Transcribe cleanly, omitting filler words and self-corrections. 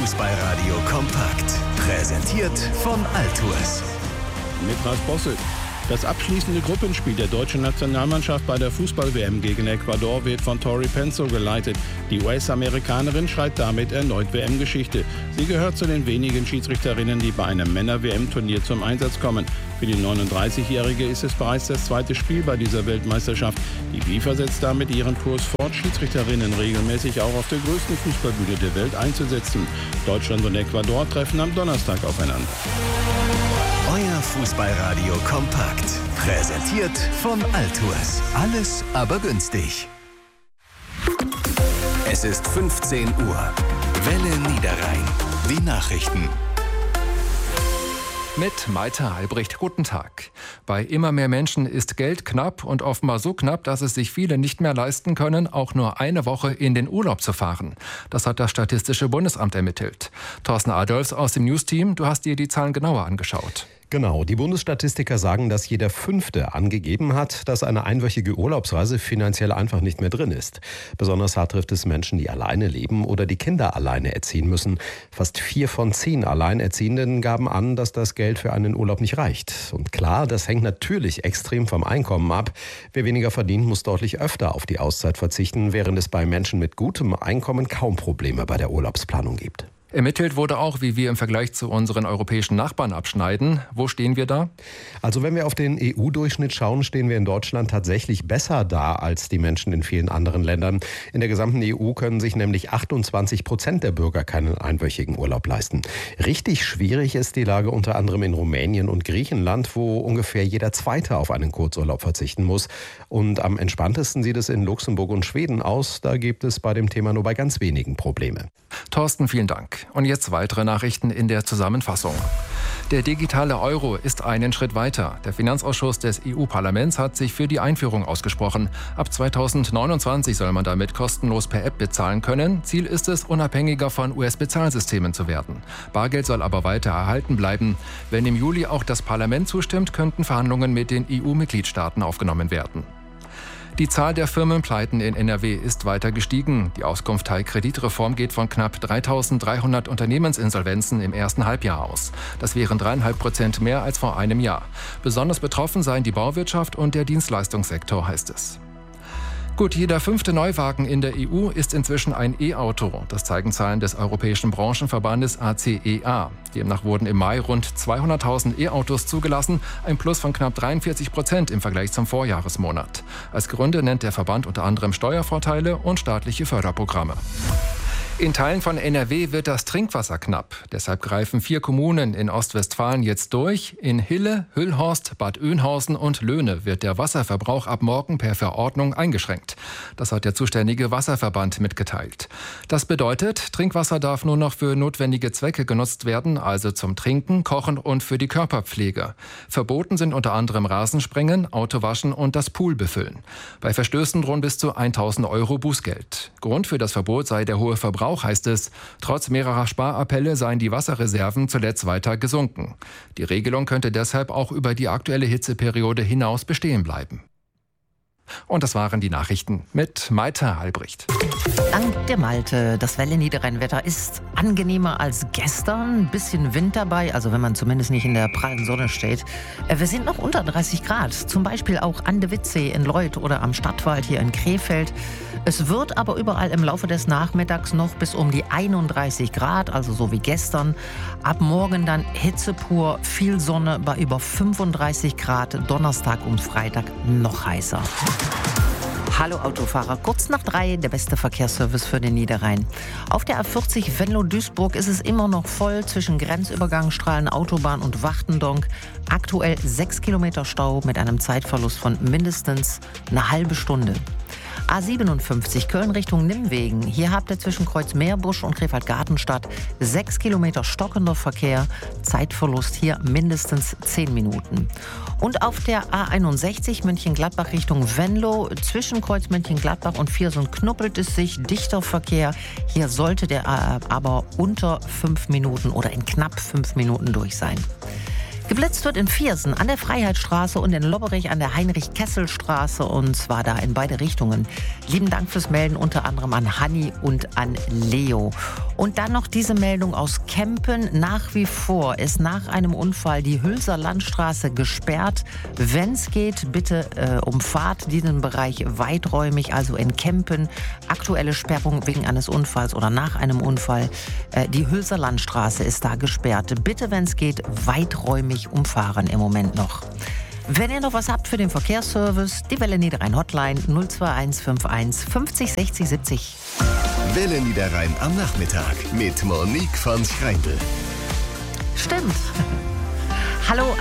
Fußballradio kompakt. Präsentiert von Altours. Mit Ralf Bosse. Das abschließende Gruppenspiel der deutschen Nationalmannschaft bei der Fußball-WM gegen Ecuador wird von Tori Penso geleitet. Die US-Amerikanerin schreibt damit erneut WM-Geschichte. Sie gehört zu den wenigen Schiedsrichterinnen, die bei einem Männer-WM-Turnier zum Einsatz kommen. Für die 39-Jährige ist es bereits das zweite Spiel bei dieser Weltmeisterschaft. Die FIFA setzt damit ihren Kurs fort, Schiedsrichterinnen regelmäßig auch auf der größten Fußballbühne der Welt einzusetzen. Deutschland und Ecuador treffen am Donnerstag aufeinander. Euer Fußballradio kompakt. Präsentiert von Altours. Alles aber günstig. Es ist 15 Uhr. Welle Niederrhein. Die Nachrichten. Mit Malte Albrecht, guten Tag. Bei immer mehr Menschen ist Geld knapp und offenbar so knapp, dass es sich viele nicht mehr leisten können, auch nur eine Woche in den Urlaub zu fahren. Das hat das Statistische Bundesamt ermittelt. Thorsten Adolfs aus dem News-Team, du hast dir die Zahlen genauer angeschaut. Genau, die Bundesstatistiker sagen, dass jeder Fünfte angegeben hat, dass eine einwöchige Urlaubsreise finanziell einfach nicht mehr drin ist. Besonders hart trifft es Menschen, die alleine leben oder die Kinder alleine erziehen müssen. Fast 4 von 10 Alleinerziehenden gaben an, dass das Geld für einen Urlaub nicht reicht. Und klar, das hängt natürlich extrem vom Einkommen ab. Wer weniger verdient, muss deutlich öfter auf die Auszeit verzichten, während es bei Menschen mit gutem Einkommen kaum Probleme bei der Urlaubsplanung gibt. Ermittelt wurde auch, wie wir im Vergleich zu unseren europäischen Nachbarn abschneiden. Wo stehen wir da? Also wenn wir auf den EU-Durchschnitt schauen, stehen wir in Deutschland tatsächlich besser da als die Menschen in vielen anderen Ländern. In der gesamten EU können sich nämlich 28% der Bürger keinen einwöchigen Urlaub leisten. Richtig schwierig ist die Lage unter anderem in Rumänien und Griechenland, wo ungefähr jeder Zweite auf einen Kurzurlaub verzichten muss. Und am entspanntesten sieht es in Luxemburg und Schweden aus. Da gibt es bei dem Thema nur bei ganz wenigen Probleme. Thorsten, vielen Dank. Und jetzt weitere Nachrichten in der Zusammenfassung. Der digitale Euro ist einen Schritt weiter. Der Finanzausschuss des EU-Parlaments hat sich für die Einführung ausgesprochen. Ab 2029 soll man damit kostenlos per App bezahlen können. Ziel ist es, unabhängiger von US-Bezahlsystemen zu werden. Bargeld soll aber weiter erhalten bleiben. Wenn im Juli auch das Parlament zustimmt, könnten Verhandlungen mit den EU-Mitgliedstaaten aufgenommen werden. Die Zahl der Firmenpleiten in NRW ist weiter gestiegen. Die Auskunft Teil Kreditreform geht von knapp 3.300 Unternehmensinsolvenzen im ersten Halbjahr aus. Das wären 3,5% mehr als vor einem Jahr. Besonders betroffen seien die Bauwirtschaft und der Dienstleistungssektor, heißt es. Gut, jeder 5. Neuwagen in der EU ist inzwischen ein E-Auto. Das zeigen Zahlen des Europäischen Branchenverbandes ACEA. Demnach wurden im Mai rund 200.000 E-Autos zugelassen, ein Plus von knapp 43% im Vergleich zum Vorjahresmonat. Als Gründe nennt der Verband unter anderem Steuervorteile und staatliche Förderprogramme. In Teilen von NRW wird das Trinkwasser knapp. Deshalb greifen 4 Kommunen in Ostwestfalen jetzt durch. In Hille, Hüllhorst, Bad Oeynhausen und Löhne wird der Wasserverbrauch ab morgen per Verordnung eingeschränkt. Das hat der zuständige Wasserverband mitgeteilt. Das bedeutet, Trinkwasser darf nur noch für notwendige Zwecke genutzt werden, also zum Trinken, Kochen und für die Körperpflege. Verboten sind unter anderem Rasensprengen, Autowaschen und das Pool befüllen. Bei Verstößen drohen bis zu 1.000 € Bußgeld. Grund für das Verbot sei der hohe Verbrauch, heißt es. Trotz mehrerer Sparappelle seien die Wasserreserven zuletzt weiter gesunken. Die Regelung könnte deshalb auch über die aktuelle Hitzeperiode hinaus bestehen bleiben. Und das waren die Nachrichten mit Malte Albrecht. Dank der Malte. Das Welle Niederrhein-Wetter ist angenehmer als gestern. Ein bisschen Wind dabei, also wenn man zumindest nicht in der prallen Sonne steht. Wir sind noch unter 30 Grad. Zum Beispiel auch an der Witzsee in Leuth oder am Stadtwald hier in Krefeld. Es wird aber überall im Laufe des Nachmittags noch bis um die 31 Grad, also so wie gestern. Ab morgen dann Hitze pur, viel Sonne bei über 35 Grad. Donnerstag und Freitag noch heißer. Hallo Autofahrer, kurz nach 3, der beste Verkehrsservice für den Niederrhein. Auf der A40 Venlo-Duisburg ist es immer noch voll zwischen Grenzübergang Strahlen Autobahn und Wachtendonk. Aktuell 6 Kilometer Stau mit einem Zeitverlust von mindestens eine halbe Stunde. A57 Köln Richtung Nimwegen. Hier habt ihr zwischen Kreuzmeerbusch und Krefeld-Gartenstadt 6 Kilometer stockender Verkehr. Zeitverlust hier mindestens 10 Minuten. Und auf der A61 Mönchengladbach Richtung Venlo. Zwischen Kreuz Mönchengladbach und Viersen knuppelt es sich, dichter Verkehr. Hier sollte der aber unter 5 Minuten oder in knapp 5 Minuten durch sein. Geblitzt wird in Viersen an der Freiheitsstraße und in Lobberich an der Heinrich-Kessel-Straße, und zwar da in beide Richtungen. Lieben Dank fürs Melden, unter anderem an Hanni und an Leo. Und dann noch diese Meldung aus Kempen. Nach wie vor ist nach einem Unfall die Hülser Landstraße gesperrt. Wenn es geht, bitte umfahrt diesen Bereich weiträumig, also in Kempen. Aktuelle Sperrung wegen eines Unfalls oder nach einem Unfall. Die Hülser Landstraße ist da gesperrt. Bitte, wenn es geht, weiträumig umfahren im Moment noch. Wenn ihr noch was habt für den Verkehrsservice, die Welle Niederrhein Hotline 02151 50 60 70. Welle Niederrhein am Nachmittag mit Monique von Schreindl. Stimmt. Hallo